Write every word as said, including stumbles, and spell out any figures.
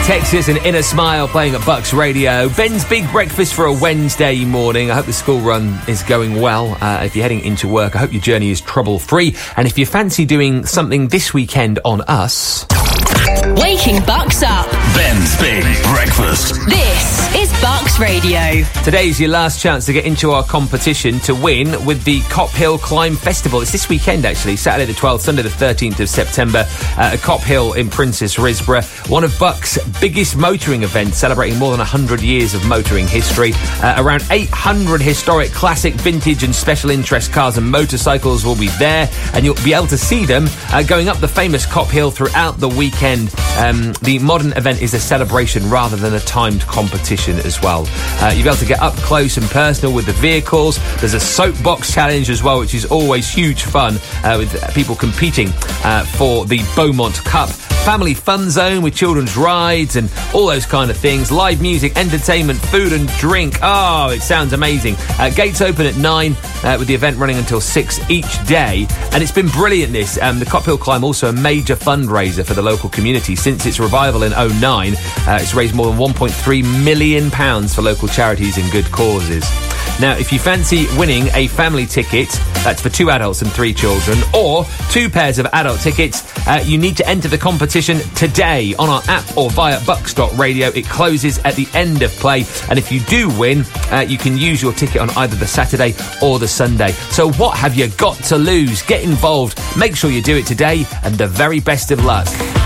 Texas and Inner Smile playing at Bucks Radio. Ben's Big Breakfast for a Wednesday morning. I hope the school run is going well. Uh, if you're heading into work, I hope your journey is trouble-free. And if you fancy doing something this weekend on us... Waking Bucks up. Ben's Big Breakfast. This is Bucks Radio. Today's your last chance to get into our competition to win with the Cop Hill Climb Festival. It's this weekend, actually, Saturday the twelfth, Sunday the thirteenth of September uh, at Cop Hill in Princess Risborough. One of Bucks' biggest motoring events, celebrating more than one hundred years of motoring history. Uh, around eight hundred historic, classic, vintage and special interest cars and motorcycles will be there, and you'll be able to see them uh, going up the famous Cop Hill throughout the weekend. Um, the modern event is a celebration rather than a timed competition as well. Uh, you'll be able to get up close and personal with the vehicles. There's a soapbox challenge as well, which is always huge fun uh, with people competing uh, for the Beaumont Cup. Family fun zone with children's rides and all those kind of things. Live music, entertainment, food and drink. Oh, it sounds amazing. Uh, gates open at nine uh, with the event running until six each day. And it's been brilliant, this. Um, the Cop Hill Climb, also a major fundraiser for the local community. Since its revival in oh nine, uh, it's raised more than one point three million pounds for local charities and good causes. Now, if you fancy winning a family ticket, that's for two adults and three children, or two pairs of adult tickets, uh, you need to enter the competition today on our app or via bucks dot radio. It closes at the end of play, and if you do win, uh, you can use your ticket on either the Saturday or the Sunday. So what have you got to lose? Get involved. Make sure you do it today, and the very best of luck.